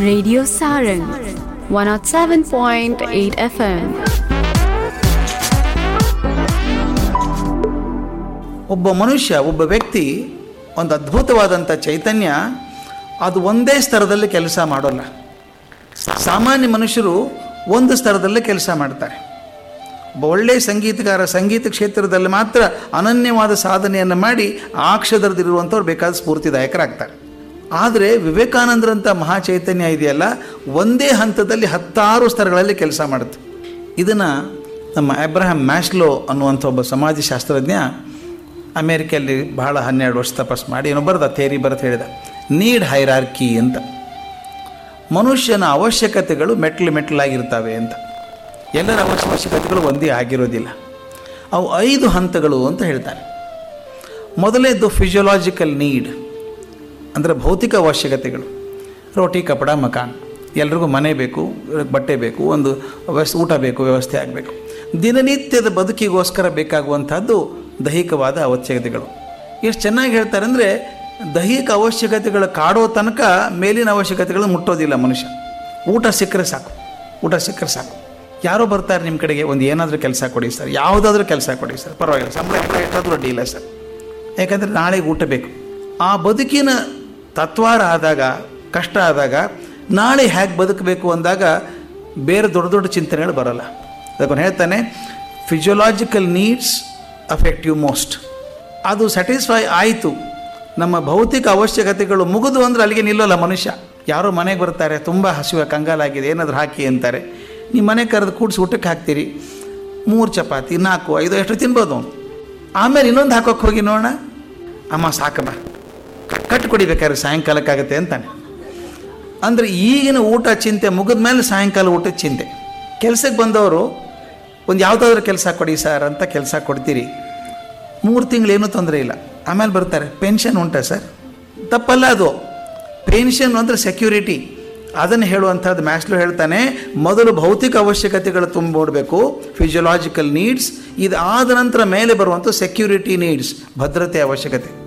Radio Sarang 107.8 FM. ಒಬ್ಬ ಮನುಷ್ಯ, ಒಬ್ಬ ವ್ಯಕ್ತಿ ಒಂದು ಅದ್ಭುತವಾದಂಥ ಚೈತನ್ಯ, ಅದು ಒಂದೇ ಸ್ತರದಲ್ಲಿ ಕೆಲಸ ಮಾಡೋಲ್ಲ. ಸಾಮಾನ್ಯ ಮನುಷ್ಯರು ಒಂದು ಸ್ತರದಲ್ಲೇ ಕೆಲಸ ಮಾಡ್ತಾರೆ. ಒಬ್ಬ ಒಳ್ಳೆಯ ಸಂಗೀತಗಾರ ಸಂಗೀತ ಕ್ಷೇತ್ರದಲ್ಲಿ ಮಾತ್ರ ಅನನ್ಯವಾದ ಸಾಧನೆಯನ್ನು ಮಾಡಿ ಆ ಕ್ಷೇತ್ರದಲ್ಲಿರುವಂಥವ್ರು ಬೇಕಾದ ಸ್ಫೂರ್ತಿದಾಯಕರಾಗ್ತಾರೆ. ಆದರೆ ವಿವೇಕಾನಂದರಂಥ ಮಹಾಚೈತನ್ಯ ಇದೆಯಲ್ಲ, ಒಂದೇ ಹಂತದಲ್ಲಿ 10 ಸ್ತರಗಳಲ್ಲಿ ಕೆಲಸ ಮಾಡುತ್ತೆ. ಇದನ್ನು ನಮ್ಮ ಅಬ್ರಹಾಂ ಮ್ಯಾಸ್ಲೋ ಅನ್ನುವಂಥ ಒಬ್ಬ ಸಮಾಜಶಾಸ್ತ್ರಜ್ಞ ಅಮೇರಿಕೆಯಲ್ಲಿ ಬಹಳ 12 ವರ್ಷ ತಪಸ್ಸು ಮಾಡಿ ಏನೋ ಬರೆದ ಥೇರಿ ಬರೆದು ಹೇಳಿದ, ನೀಡ್ ಹೈರಾರ್ಕಿ ಅಂತ. ಮನುಷ್ಯನ ಅವಶ್ಯಕತೆಗಳು ಮೆಟ್ಟಲಾಗಿರ್ತವೆ ಅಂತ. ಎಲ್ಲರ ಅವಶ್ಯಕತೆಗಳು ಒಂದೇ ಆಗಿರೋದಿಲ್ಲ. ಅವು 5 ಹಂತಗಳು ಅಂತ ಹೇಳ್ತಾರೆ. ಮೊದಲೇದು ಫಿಸಿಯೋಲಾಜಿಕಲ್ ನೀಡ್, ಅಂದರೆ ಭೌತಿಕ ಅವಶ್ಯಕತೆಗಳು. ರೋಟಿ ಕಪಡ ಮಕಾನ್, ಎಲ್ರಿಗೂ ಮನೆ ಬೇಕು, ಬಟ್ಟೆ ಬೇಕು, ಒಂದು ಊಟ ಬೇಕು, ವ್ಯವಸ್ಥೆ ಆಗಬೇಕು. ದಿನನಿತ್ಯದ ಬದುಕಿಗೋಸ್ಕರ ಬೇಕಾಗುವಂಥದ್ದು ದೈಹಿಕವಾದ ಅವಶ್ಯಕತೆಗಳು. ಎಷ್ಟು ಚೆನ್ನಾಗಿ ಹೇಳ್ತಾರೆ ಅಂದರೆ, ದೈಹಿಕ ಅವಶ್ಯಕತೆಗಳು ಕಾಡೋ ತನಕ ಮೇಲಿನ ಅವಶ್ಯಕತೆಗಳು ಮುಟ್ಟೋದಿಲ್ಲ ಮನುಷ್ಯ. ಊಟ ಸಿಕ್ಕರೆ ಸಾಕು. ಯಾರೋ ಬರ್ತಾರೆ ನಿಮ್ಮ ಕಡೆಗೆ, ಒಂದು ಏನಾದರೂ ಕೆಲಸ ಕೊಡಿ ಸರ್, ಯಾವುದಾದ್ರೂ ಕೆಲಸ ಕೊಡಿ ಸರ್, ಪರವಾಗಿಲ್ಲ, ಸಂಬಳ ಎಷ್ಟಾದರೂ ಅಡ್ಡಿ ಇಲ್ಲ ಸರ್, ಯಾಕಂದರೆ ನಾಳೆಗೆ ಊಟ ಬೇಕು. ಆ ಬದುಕಿನ ತತ್ವಾರ ಆದಾಗ, ಕಷ್ಟ ಆದಾಗ, ನಾಳೆ ಹೇಗೆ ಬದುಕಬೇಕು ಅಂದಾಗ ಬೇರೆ ದೊಡ್ಡ ಚಿಂತನೆಗಳು ಬರೋಲ್ಲ. ಅದಕ್ಕೆ ಹೇಳ್ತಾನೆ, physiological needs affect you most. ಅದು ಸ್ಯಾಟಿಸ್ಫೈ ಆಯಿತು, ನಮ್ಮ ಭೌತಿಕ ಅವಶ್ಯಕತೆಗಳು ಮುಗಿದು ಅಂದರೆ ಅಲ್ಲಿಗೆ ನಿಲ್ಲೋಲ್ಲ ಮನುಷ್ಯ. ಯಾರೋ ಮನೆಗೆ ಬರ್ತಾರೆ, ತುಂಬ ಹಸಿವೆ, ಕಂಗಾಲಾಗಿದೆ, ಏನಾದರೂ ಹಾಕಿ ಅಂತಾರೆ. ನೀವು ಮನೆ ಕರೆದು ಕೂಡಿಸಿ ಊಟಕ್ಕೆ ಹಾಕ್ತೀರಿ. 3 ಚಪಾತಿ 4, 5 ಎಷ್ಟು ತಿನ್ಬೋದು ಅವನು. ಆಮೇಲೆ ಇನ್ನೊಂದು ಹಾಕೋಕ್ಕೆ ಹೋಗಿ ನೋಡೋಣ, ಅಮ್ಮ ಸಾಕಮ್ಮ, ಕಟ್ಟು ಕೊಡಿಬೇಕಾದ್ರೆ ಸಾಯಂಕಾಲಕ್ಕಾಗತ್ತೆ ಅಂತಾನೆ. ಅಂದರೆ ಈಗಿನ ಊಟ ಚಿಂತೆ ಮುಗಿದ ಮೇಲೆ ಸಾಯಂಕಾಲ ಊಟದ ಚಿಂತೆ. ಕೆಲಸಕ್ಕೆ ಬಂದವರು ಒಂದು ಯಾವುದಾದ್ರೂ ಕೆಲಸ ಕೊಡಿ ಸರ್ ಅಂತ ಕೆಲಸ ಕೊಡ್ತೀರಿ. 3 ತಿಂಗಳು ಏನೂ ತೊಂದರೆ ಇಲ್ಲ. ಆಮೇಲೆ ಬರ್ತಾರೆ, ಪೆನ್ಷನ್ ಉಂಟಾ ಸರ್? ತಪ್ಪಲ್ಲ ಅದು. ಪೆನ್ಷನ್ ಅಂದರೆ ಸೆಕ್ಯೂರಿಟಿ. ಅದನ್ನು ಹೇಳುವಂಥದ್ದು ಮ್ಯಾಸ್ಲೋ ಹೇಳ್ತಾನೆ, ಮೊದಲು ಭೌತಿಕ ಅವಶ್ಯಕತೆಗಳು ತುಂಬಿಡಬೇಕು, ಫಿಸಿಯೋಲಾಜಿಕಲ್ ನೀಡ್ಸ್. ಇದು ಆದ ನಂತರ ಮೇಲೆ ಬರುವಂಥ ಸೆಕ್ಯೂರಿಟಿ ನೀಡ್ಸ್, ಭದ್ರತೆ ಅವಶ್ಯಕತೆ.